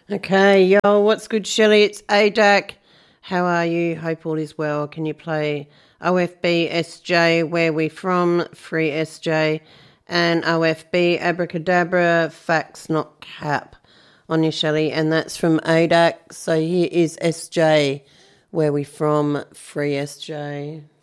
Okay, yo, what's good, Shelley? It's ADAC. How are you? Hope all is well. Can you play OFB SJ, Where We From, Free SJ, and OFB Abracadabra, Facts Not Cap on you, Shelley, and that's from ADAC. So here is SJ, Where We From, Free SJ.